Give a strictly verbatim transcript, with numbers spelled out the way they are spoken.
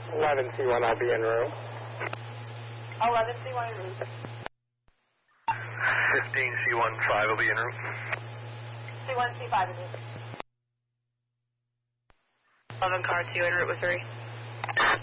eleven C one, I'll be en route. eleven C one en route. fifteen C one five will be en route. C one C five en route. eleven car two en route with three.